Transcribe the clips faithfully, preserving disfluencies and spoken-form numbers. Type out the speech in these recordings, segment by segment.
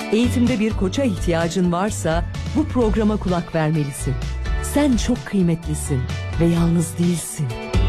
Eğitimde bir koça ihtiyacın varsa bu programa kulak vermelisin. Sen çok kıymetlisin ve yalnız değilsin.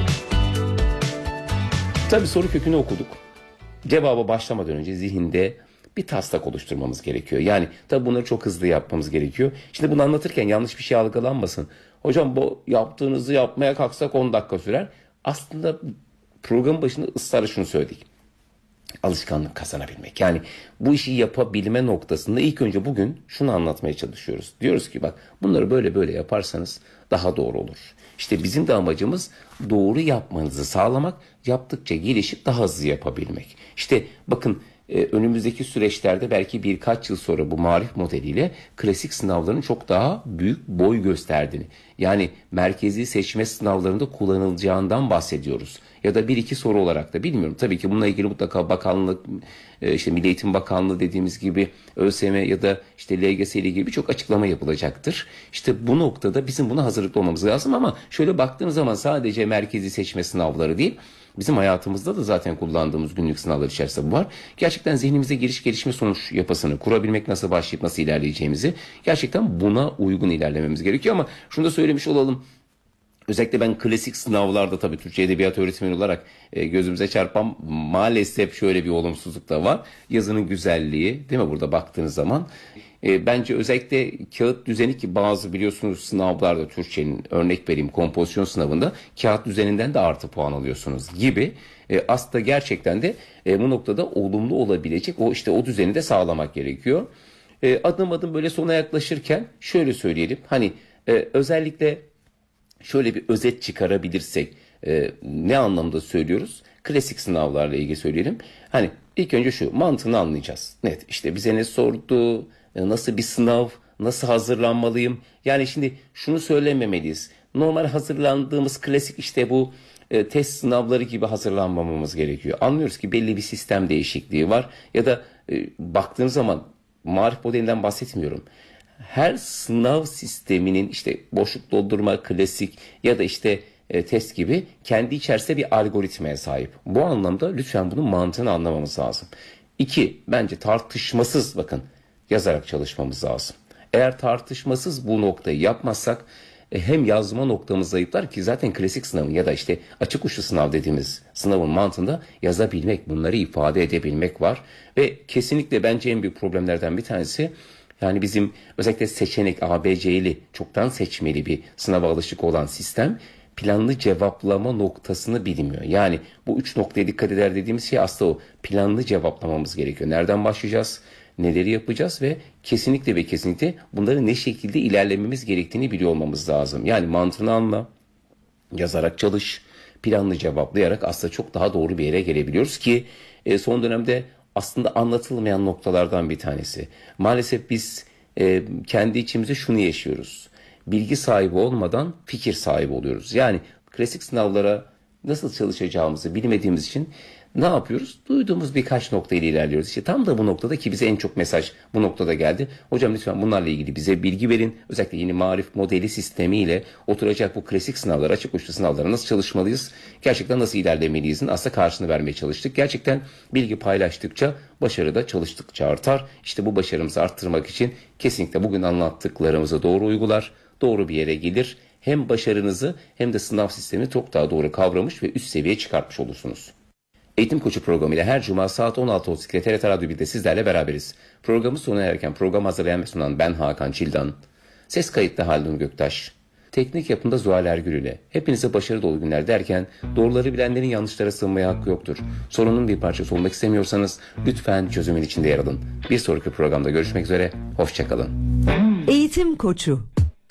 Tabii soru kökünü okuduk. Cevaba başlamadan önce zihinde bir taslak oluşturmamız gerekiyor. Yani tabii bunları çok hızlı yapmamız gerekiyor. Şimdi bunu anlatırken yanlış bir şey algılanmasın. Hocam bu yaptığınızı yapmaya kalksak on dakika sürer. Aslında programın başında ısrarla şunu söyledik. Alışkanlık kazanabilmek. Yani bu işi yapabilme noktasında ilk önce bugün şunu anlatmaya çalışıyoruz. Diyoruz ki bak bunları böyle böyle yaparsanız daha doğru olur. İşte bizim de amacımız doğru yapmanızı sağlamak, yaptıkça gelişip daha hızlı yapabilmek. İşte bakın e, önümüzdeki süreçlerde belki birkaç yıl sonra bu marif modeliyle klasik sınavların çok daha büyük boy gösterdiğini, yani merkezi seçme sınavlarında kullanılacağından bahsediyoruz. Ya da bir iki soru olarak da bilmiyorum. Tabii ki bununla ilgili mutlaka bakanlık, e, işte Milli Eğitim Bakanlığı dediğimiz gibi ÖSYM ya da işte L G S ile ilgili birçok açıklama yapılacaktır. İşte bu noktada bizim buna hazırlıklı olmamız lazım ama şöyle baktığınız zaman sadece merkezi seçme sınavları değil, bizim hayatımızda da zaten kullandığımız günlük sınavlar içerisinde bu var. Gerçekten zihnimize giriş gelişme sonuç yapısını kurabilmek, nasıl başlayıp nasıl ilerleyeceğimizi gerçekten buna uygun ilerlememiz gerekiyor ama şunu da söylemiş olalım. Özellikle ben klasik sınavlarda tabii Türkçe Edebiyat öğretmeni olarak e, gözümüze çarpan maalesef şöyle bir olumsuzluk da var. Yazının güzelliği, değil mi, burada baktığınız zaman. E, bence özellikle kağıt düzeni, ki bazı biliyorsunuz sınavlarda Türkçenin, örnek vereyim, kompozisyon sınavında kağıt düzeninden de artı puan alıyorsunuz gibi. E, aslında gerçekten de e, bu noktada olumlu olabilecek o işte o düzeni de sağlamak gerekiyor. E, adım adım böyle sona yaklaşırken şöyle söyleyelim. Hani e, özellikle şöyle bir özet çıkarabilirsek e, ne anlamda söylüyoruz? Klasik sınavlarla ilgili söyleyelim. Hani ilk önce şu mantığını anlayacağız. Net, işte bize ne sordu, nasıl bir sınav, nasıl hazırlanmalıyım? Yani şimdi şunu söylememeliyiz. Normal hazırlandığımız klasik işte bu e, test sınavları gibi hazırlanmamamız gerekiyor. Anlıyoruz ki belli bir sistem değişikliği var. Ya da e, baktığınız zaman marif modelinden bahsetmiyorum. Her sınav sisteminin işte boşluk doldurma, klasik ya da işte e, test gibi kendi içerisinde bir algoritmaya sahip. Bu anlamda lütfen bunun mantığını anlamamız lazım. İki, bence tartışmasız bakın yazarak çalışmamız lazım. Eğer tartışmasız bu noktayı yapmazsak e, hem yazma noktamız zayıflar ki zaten klasik sınavın ya da işte açık uçlu sınav dediğimiz sınavın mantığında yazabilmek, bunları ifade edebilmek var. Ve kesinlikle bence en büyük problemlerden bir tanesi, yani bizim özellikle seçenek A B C'li, çoktan seçmeli bir sınava alışık olan sistem planlı cevaplama noktasını bilmiyor. Yani bu üç noktaya dikkat eder dediğimiz şey aslında o planlı cevaplamamız gerekiyor. Nereden başlayacağız, neleri yapacağız ve kesinlikle ve kesinlikle bunları ne şekilde ilerlememiz gerektiğini biliyor olmamız lazım. Yani mantığını anla, yazarak çalış, planlı cevaplayarak aslında çok daha doğru bir yere gelebiliyoruz ki e, son dönemde aslında anlatılmayan noktalardan bir tanesi. Maalesef biz e, kendi içimizde şunu yaşıyoruz. Bilgi sahibi olmadan fikir sahibi oluyoruz. Yani klasik sınavlara nasıl çalışacağımızı bilmediğimiz için ne yapıyoruz? Duyduğumuz birkaç noktayla ilerliyoruz. İşte tam da bu noktada ki bize en çok mesaj bu noktada geldi. Hocam lütfen bunlarla ilgili bize bilgi verin. Özellikle yeni marif modeli sistemiyle oturacak bu klasik sınavlar, açık uçlu sınavlara nasıl çalışmalıyız? Gerçekten nasıl ilerlemeliyizin aslında karşını vermeye çalıştık. Gerçekten bilgi paylaştıkça başarı da çalıştıkça artar. İşte bu başarımızı arttırmak için kesinlikle bugün anlattıklarımızı doğru uygular, doğru bir yere gelir. Hem başarınızı hem de sınav sistemini çok daha doğru kavramış ve üst seviyeye çıkartmış olursunuz. Eğitim Koçu programıyla her cuma saat on altı otuz ikide T R T Radyo birde sizlerle beraberiz. Programı sona erken programı hazırlayan ve sunan ben Hakan Çildan. Ses kayıtta Haldun Göktaş. Teknik yapımda Zuhal Ergül ile. Hepinize başarı dolu günler derken doğruları bilenlerin yanlışlara sığınmaya hakkı yoktur. Sorunun bir parçası olmak istemiyorsanız lütfen çözümün içinde yer alın. Bir sonraki programda görüşmek üzere. Hoşçakalın. Eğitim Koçu.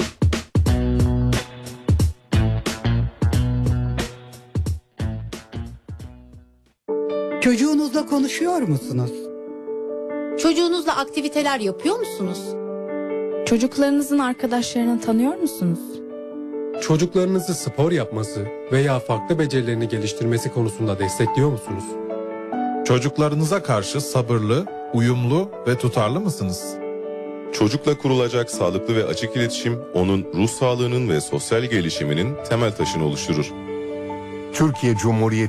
Çocuğunuzla konuşuyor musunuz? Çocuğunuzla aktiviteler yapıyor musunuz? Çocuklarınızın arkadaşlarını tanıyor musunuz? Çocuklarınızı spor yapması veya farklı becerilerini geliştirmesi konusunda destekliyor musunuz? Çocuklarınıza karşı sabırlı, uyumlu ve tutarlı mısınız? Çocukla kurulacak sağlıklı ve açık iletişim onun ruh sağlığının ve sosyal gelişiminin temel taşını oluşturur. Türkiye Cumhuriyeti